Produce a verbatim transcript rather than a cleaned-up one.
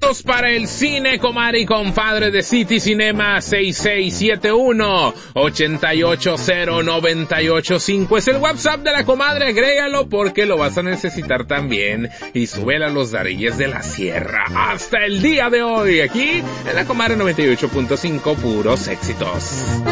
boletos para el cine, comadre y compadre, de City Cinema. Seis seis siete uno, ocho ocho cero, nueve ocho cinco es el WhatsApp de la comadre. Agrégalo porque lo vas a necesitar también. Y súbela a los Darilles de la Sierra. Hasta el día de hoy, aquí en la comadre noventa y ocho punto cinco, puros éxitos.